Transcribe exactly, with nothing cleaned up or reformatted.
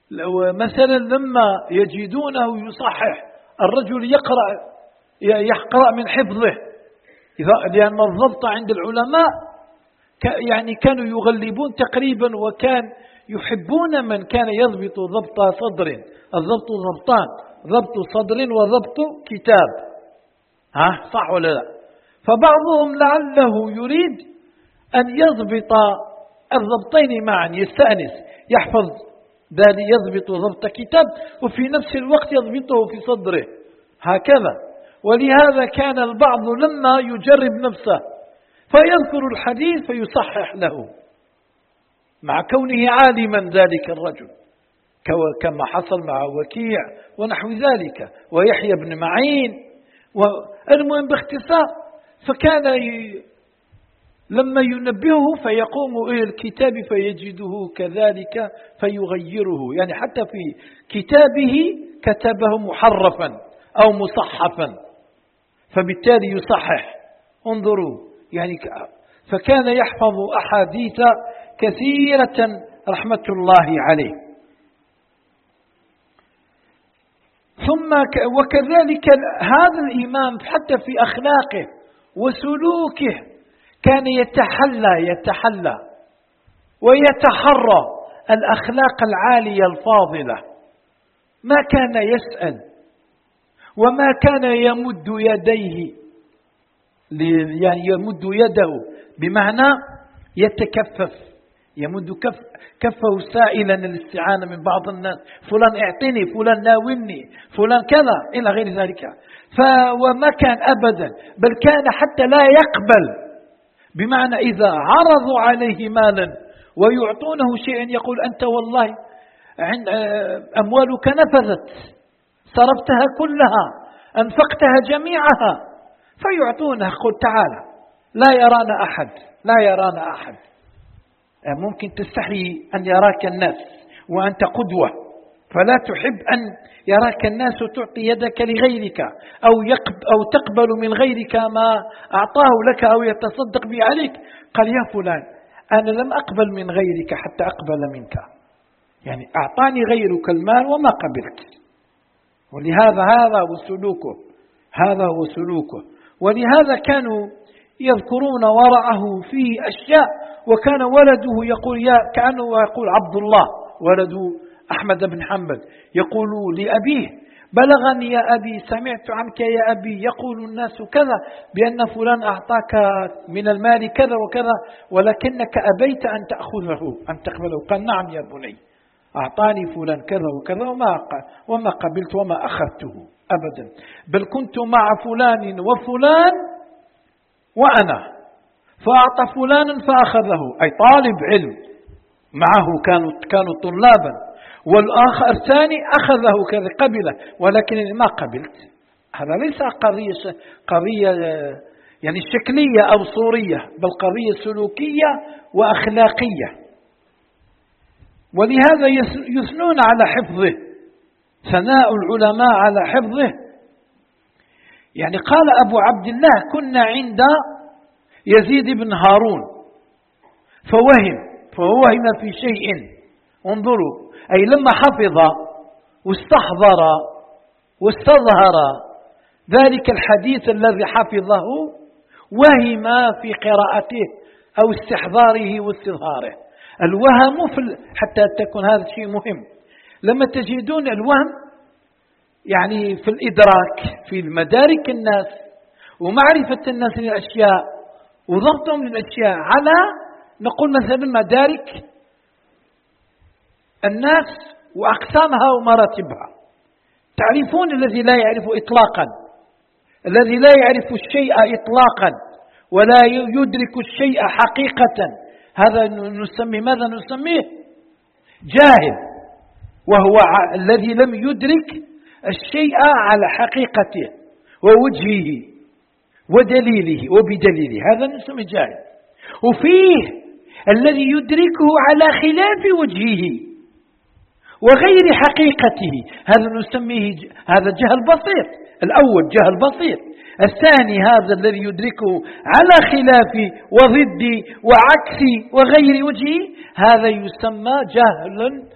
مثلا لما يجدونه يصحح الرجل يقرأ يقرأ من حفظه، لأن الضبط عند العلماء يعني كانوا يغلبون تقريبا، وكان يحبون من كان يضبط ضبط صدر. الضبط ضبطان، ضبط صدر وضبط كتاب، ها صح ولا لا؟ فبعضهم لعله يريد أن يضبط الضبطين معا، يستأنس، يحفظ ذلك، يضبط ضبط كتاب وفي نفس الوقت يضبطه في صدره هكذا. ولهذا كان البعض لما يجرب نفسه فيذكر الحديث فيصحح له مع كونه عالما ذلك الرجل، كما حصل مع وكيع ونحو ذلك ويحيى بن معين. والمهم باختصار، فكان ي... لما ينبهه فيقوم إلى الكتاب فيجده كذلك فيغيره، يعني حتى في كتابه كتبه محرفا أو مصحفا، فبالتالي يصحح. انظروا يعني، فكان يحفظ أحاديث كثيرة رحمة الله عليه. ثم وكذلك هذا الإمام حتى في أخلاقه وسلوكه كان يتحلى يتحلى ويتحرى الأخلاق العالية الفاضلة، ما كان يسأل وما كان يمد يديه، يعني يمد يده بمعنى يتكفف، يمد كف كفه سائلا الاستعانة من بعض الناس، فلان اعطني، فلان ناولني، فلان كذا إلى غير ذلك. وما كان أبدا، بل كان حتى لا يقبل، بمعنى إذا عرضوا عليه مالا ويعطونه شيئا يقول أنت والله أموالك نفذت، صرفتها كلها، أنفقتها جميعها، فيعطونه، قل تعالى لا يرانا أحد، لا يرانا أحد. ممكن تستحي أن يراك الناس وأنت قدوة، فلا تحب أن يراك الناس تعطي يدك لغيرك أو, يقب أو تقبل من غيرك ما أعطاه لك أو يتصدق به عليك. قال يا فلان أنا لم أقبل من غيرك حتى أقبل منك، يعني أعطاني غيرك المال وما قبلت. ولهذا هذا هو سلوكه، هذا هو سلوكه. ولهذا كانوا يذكرون ورعه فيه أشياء، وكان ولده يقول يا كأنه يقول عبد الله ولد أحمد بن حنبل يقول لأبيه بلغني يا أبي، سمعت عنك يا أبي يقول الناس كذا بأن فلان أعطاك من المال كذا وكذا ولكنك أبيت أن تأخذه أن تقبله. قال نعم يا بني، أعطاني فلان كذا وكذا وما وما قبلت وما أخذته أبدا، بل كنت مع فلان وفلان وأنا فأعطى فلانا فأخذه، أي طالب علم معه، كانوا كانوا طلابا، والآخر الثاني أخذه كذا قبله ولكن ما قبلت. هذا ليس قضية قضية يعني شكلية أو صورية، بل قضية سلوكية وأخلاقية. ولهذا يثنون على حفظه، ثناء العلماء على حفظه. يعني قال أبو عبد الله كنا عند يزيد بن هارون فوهم فوهم في شيء، انظروا، أي لما حفظ واستحضر واستظهر ذلك الحديث الذي حفظه وهم في قراءته أو استحضاره واستظهاره. الوهم في حتى تكون هذا الشيء مهم، لما تجدون الوهم يعني في الإدراك في مدارك الناس ومعرفة الناس للأشياء وضبطهم للأشياء على نقول مثلا مدارك الناس وأقسامها ومراتبها. تعرفون الذي لا يعرف إطلاقا، الذي لا يعرف الشيء إطلاقا ولا يدرك الشيء حقيقة، هذا نسميه ماذا نسميه؟ جاهل، وهو الذي لم يدرك الشيء على حقيقته ووجهه ودليله وبدليله، هذا نسميه جاهل. وفيه الذي يدركه على خلاف وجهه وغير حقيقته، هذا نسميه هذا جهل بسيط. الأول جهل بسيط، الثاني هذا الذي يدركه على خلاف وضد وعكس وغير وجهه، هذا يسمى جهل